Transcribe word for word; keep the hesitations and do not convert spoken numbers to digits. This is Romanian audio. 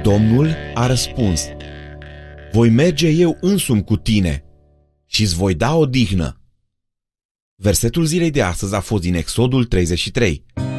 Domnul a răspuns: voi merge eu însumi cu tine și îți voi da odihnă. Versetul zilei de astăzi a fost din Exodul treizeci și trei.